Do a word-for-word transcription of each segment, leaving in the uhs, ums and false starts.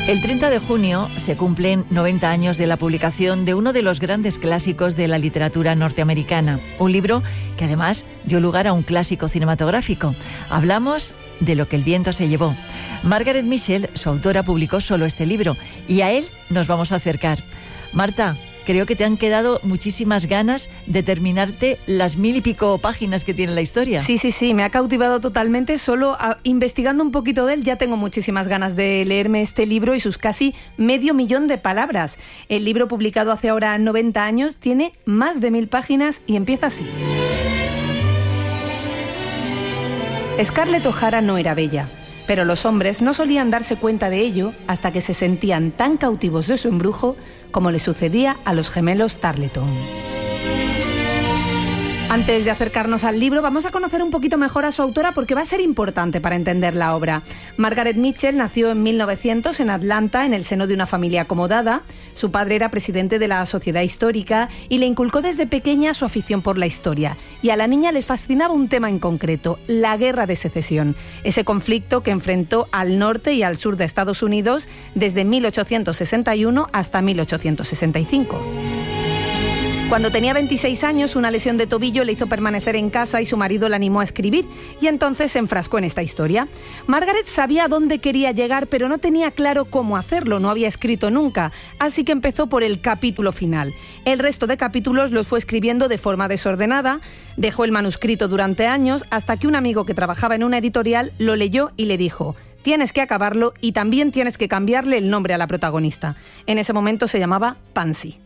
El treinta de junio se cumplen noventa años de la publicación de uno de los grandes clásicos de la literatura norteamericana, un libro que además dio lugar a un clásico cinematográfico. Hablamos de Lo que el viento se llevó. Margaret Mitchell, su autora, publicó solo este libro y a él nos vamos a acercar. Marta, creo que te han quedado muchísimas ganas de terminarte las mil y pico páginas que tiene la historia. Sí, sí, sí, me ha cautivado totalmente. Solo a, investigando un poquito de él ya tengo muchísimas ganas de leerme este libro y sus casi medio millón de palabras. El libro, publicado hace ahora noventa años, tiene más de mil páginas y empieza así. Scarlett O'Hara no era bella, pero los hombres no solían darse cuenta de ello hasta que se sentían tan cautivos de su embrujo como le sucedía a los gemelos Tarleton. Antes de acercarnos al libro, vamos a conocer un poquito mejor a su autora porque va a ser importante para entender la obra. Margaret Mitchell nació en mil novecientos en Atlanta, en el seno de una familia acomodada. Su padre era presidente de la Sociedad Histórica y le inculcó desde pequeña su afición por la historia. Y a la niña les fascinaba un tema en concreto, la Guerra de Secesión, ese conflicto que enfrentó al norte y al sur de Estados Unidos desde mil ochocientos sesenta y uno hasta mil ochocientos sesenta y cinco. Cuando tenía veintiséis años, una lesión de tobillo le hizo permanecer en casa y su marido la animó a escribir, y entonces se enfrascó en esta historia. Margaret sabía a dónde quería llegar, pero no tenía claro cómo hacerlo, no había escrito nunca, así que empezó por el capítulo final. El resto de capítulos los fue escribiendo de forma desordenada, dejó el manuscrito durante años, hasta que un amigo que trabajaba en una editorial lo leyó y le dijo: tienes que acabarlo y también tienes que cambiarle el nombre a la protagonista. En ese momento se llamaba Pansy.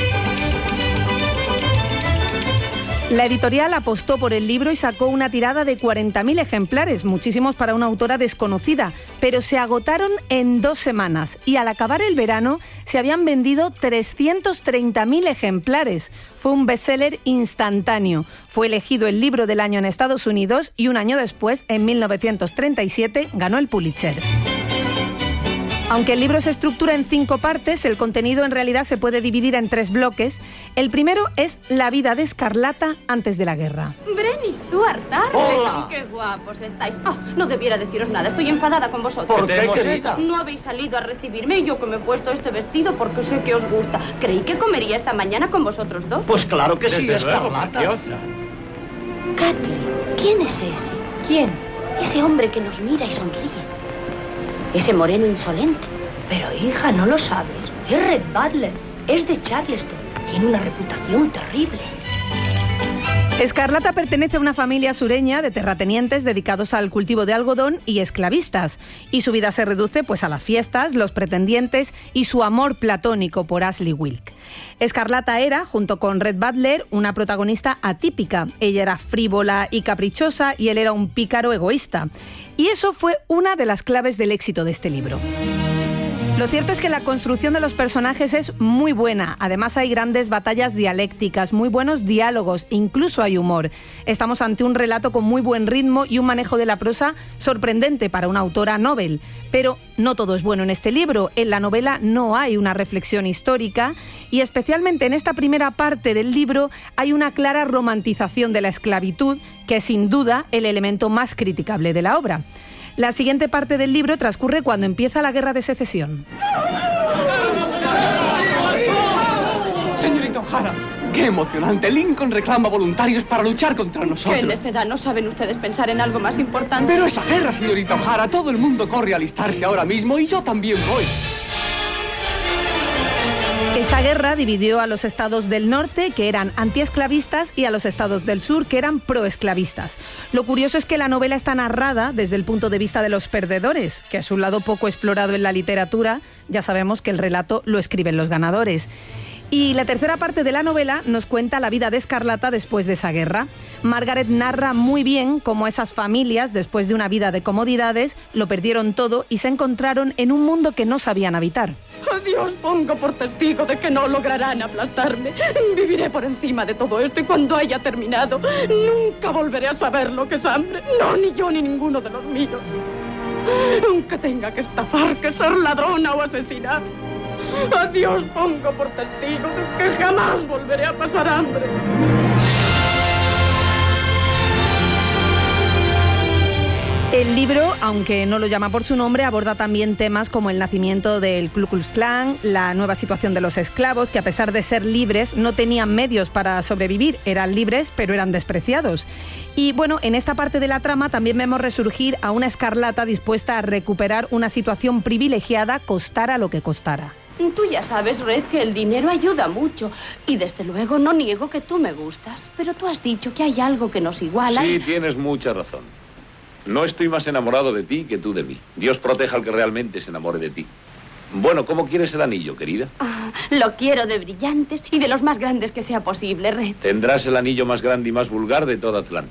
La editorial apostó por el libro y sacó una tirada de cuarenta mil ejemplares, muchísimos para una autora desconocida, pero se agotaron en dos semanas y al acabar el verano se habían vendido trescientos treinta mil ejemplares. Fue un bestseller instantáneo. Fue elegido el libro del año en Estados Unidos y un año después, en mil novecientos treinta y siete, ganó el Pulitzer. Aunque el libro se estructura en cinco partes, el contenido en realidad se puede dividir en tres bloques. El primero es la vida de Escarlata antes de la guerra. Brenny Stuart, Hola. ¡Qué guapos estáis! Oh, no debiera deciros nada, estoy enfadada con vosotros. ¿Por qué, querida? No habéis salido a recibirme y yo que me he puesto este vestido porque sé que os gusta. Creí que comería esta mañana con vosotros dos. Pues claro que sí, Desde luego, Escarlata. preciosa. Katy, ¿quién es ese? ¿Quién? Ese hombre que nos mira y sonríe. Ese moreno insolente. Pero hija, no lo sabes. Es Red Butler. Es de Charleston. Tiene una reputación terrible. Escarlata pertenece a una familia sureña de terratenientes dedicados al cultivo de algodón y esclavistas. Y su vida se reduce pues a las fiestas, los pretendientes y su amor platónico por Ashley Wilk. Escarlata era, junto con Red Butler, una protagonista atípica. Ella era frívola y caprichosa y él era un pícaro egoísta. Y eso fue una de las claves del éxito de este libro. Lo cierto es que la construcción de los personajes es muy buena. Además hay grandes batallas dialécticas, muy buenos diálogos, incluso hay humor. Estamos ante un relato con muy buen ritmo y un manejo de la prosa sorprendente para una autora novel. Pero no todo es bueno en este libro. En la novela no hay una reflexión histórica y especialmente en esta primera parte del libro hay una clara romantización de la esclavitud, que es sin duda el elemento más criticable de la obra. La siguiente parte del libro transcurre cuando empieza la Guerra de Secesión. Señorita O'Hara, qué emocionante. Lincoln reclama voluntarios para luchar contra nosotros. ¡Qué necedad! ¿No saben ustedes pensar en algo más importante? Pero esa guerra, señorita O'Hara, todo el mundo corre a alistarse ahora mismo y yo también voy. Esta guerra dividió a los estados del norte, que eran antiesclavistas, y a los estados del sur, que eran proesclavistas. Lo curioso es que la novela está narrada desde el punto de vista de los perdedores, que es un lado poco explorado en la literatura. Ya sabemos que el relato lo escriben los ganadores. Y la tercera parte de la novela nos cuenta la vida de Escarlata después de esa guerra. Margaret narra muy bien cómo esas familias, después de una vida de comodidades, lo perdieron todo y se encontraron en un mundo que no sabían habitar. A Dios pongo por testigo de que no lograrán aplastarme. Viviré por encima de todo esto y cuando haya terminado, nunca volveré a saber lo que es hambre. No, ni yo ni ninguno de los míos. Aunque tenga que estafar, que ser ladrona o asesinar. A Dios pongo por testigo de que jamás volveré a pasar hambre. El libro, aunque no lo llama por su nombre, aborda también temas como el nacimiento del Ku Klux Klan, la nueva situación de los esclavos, que a pesar de ser libres no tenían medios para sobrevivir. Eran libres, pero eran despreciados. Y bueno, en esta parte de la trama también vemos resurgir a una Escarlata dispuesta a recuperar una situación privilegiada, costara lo que costara. Tú ya sabes, Red, que el dinero ayuda mucho. Y desde luego no niego que tú me gustas. Pero tú has dicho que hay algo que nos iguala. Sí, y... tienes mucha razón. No estoy más enamorado de ti que tú de mí. Dios proteja al que realmente se enamore de ti. Bueno, ¿cómo quieres el anillo, querida? Ah, lo quiero de brillantes y de los más grandes que sea posible, Red. Tendrás el anillo más grande y más vulgar de toda Atlanta.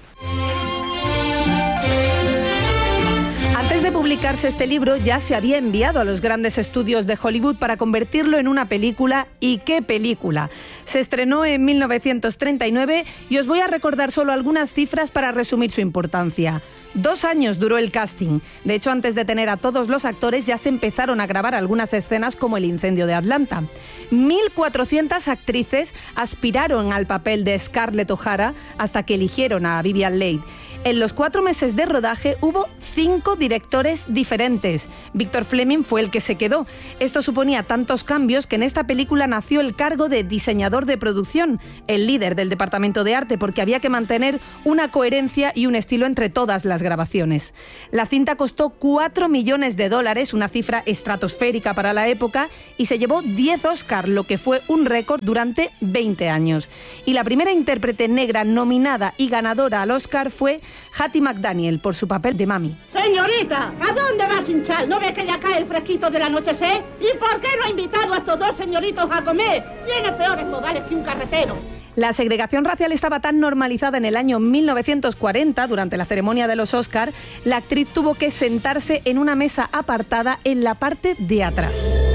Antes de publicarse este libro ya se había enviado a los grandes estudios de Hollywood para convertirlo en una película. ¿Y qué película? Se estrenó en mil novecientos treinta y nueve y os voy a recordar solo algunas cifras para resumir su importancia. Dos años duró el casting. De hecho, antes de tener a todos los actores ya se empezaron a grabar algunas escenas como el incendio de Atlanta. mil cuatrocientas actrices aspiraron al papel de Scarlett O'Hara hasta que eligieron a Vivien Leigh. En los cuatro meses de rodaje hubo cinco directores diferentes. Victor Fleming fue el que se quedó. Esto suponía tantos cambios que en esta película nació el cargo de diseñador de producción, el líder del departamento de arte, porque había que mantener una coherencia y un estilo entre todas las grabaciones. La cinta costó cuatro millones de dólares, una cifra estratosférica para la época, y se llevó diez Oscar, lo que fue un récord durante veinte años. Y la primera intérprete negra nominada y ganadora al Oscar fue Hattie McDaniel por su papel de Mami. Señorita, ¿a dónde vas, hinchal? ¿No ve que ya cae el fresquito del anochecer? ¿Y por qué no ha invitado a estos dos señoritos a comer? Tiene peores modales que un carretero. La segregación racial estaba tan normalizada en el año mil novecientos cuarenta, durante la ceremonia de los Oscar, la actriz tuvo que sentarse en una mesa apartada en la parte de atrás.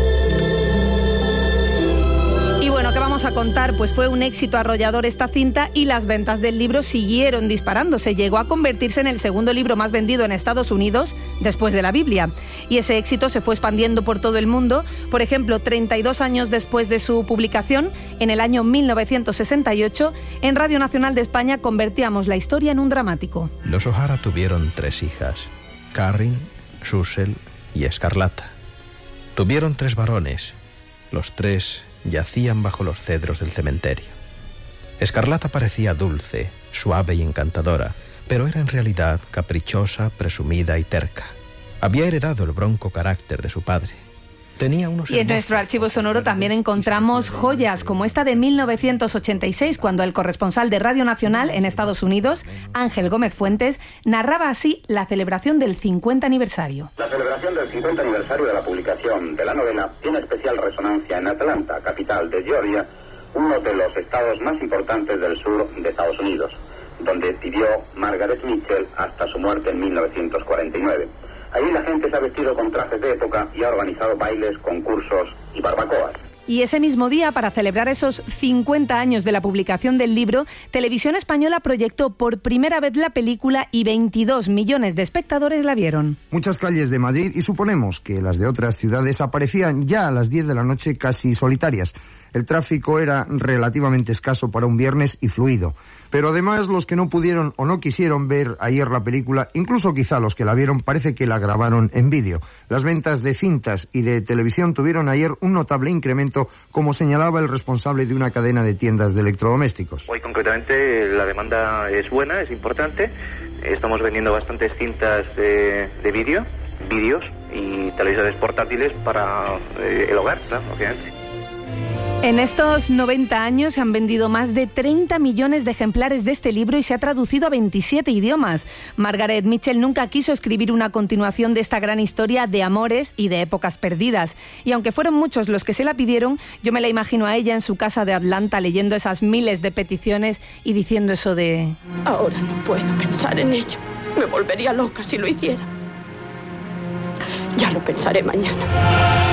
Y bueno, ¿qué vamos a contar? Pues fue un éxito arrollador esta cinta y las ventas del libro siguieron disparándose. Llegó a convertirse en el segundo libro más vendido en Estados Unidos después de la Biblia. Y ese éxito se fue expandiendo por todo el mundo. Por ejemplo, treinta y dos años después de su publicación, en el año mil novecientos sesenta y ocho, en Radio Nacional de España convertíamos la historia en un dramático. Los O'Hara tuvieron tres hijas, Carrie, Susan y Escarlata. Tuvieron tres varones. Los tres yacían bajo los cedros del cementerio. Escarlata parecía dulce, suave y encantadora, pero era en realidad caprichosa, presumida y terca. Había heredado el bronco carácter de su padre. Tenía unos y en nuestro archivo sonoro también encontramos joyas como esta de mil novecientos ochenta y seis, cuando el corresponsal de Radio Nacional en Estados Unidos, Ángel Gómez Fuentes, narraba así la celebración del cincuenta aniversario. La celebración del cincuenta aniversario de la publicación de la novela tiene especial resonancia en Atlanta, capital de Georgia, uno de los estados más importantes del sur de Estados Unidos, donde vivió Margaret Mitchell hasta su muerte en mil novecientos cuarenta y nueve. Allí la gente se ha vestido con trajes de época y ha organizado bailes, concursos y barbacoas. Y ese mismo día, para celebrar esos cincuenta años de la publicación del libro, Televisión Española proyectó por primera vez la película y veintidós millones de espectadores la vieron. Muchas calles de Madrid, y suponemos que las de otras ciudades, aparecían ya a las diez de la noche casi solitarias. El tráfico era relativamente escaso para un viernes y fluido. Pero además los que no pudieron o no quisieron ver ayer la película, incluso quizá los que la vieron, parece que la grabaron en vídeo. Las ventas de cintas y de televisión tuvieron ayer un notable incremento, como señalaba el responsable de una cadena de tiendas de electrodomésticos. Hoy concretamente la demanda es buena, es importante. Estamos vendiendo bastantes cintas de, de vídeo, vídeos y televisores portátiles para eh, el hogar, claro, obviamente. En estos noventa años se han vendido más de treinta millones de ejemplares de este libro y se ha traducido a veintisiete idiomas. Margaret Mitchell nunca quiso escribir una continuación de esta gran historia de amores y de épocas perdidas. Y aunque fueron muchos los que se la pidieron, yo me la imagino a ella en su casa de Atlanta leyendo esas miles de peticiones y diciendo eso de... Ahora no puedo pensar en ello. Me volvería loca si lo hiciera. Ya lo pensaré mañana.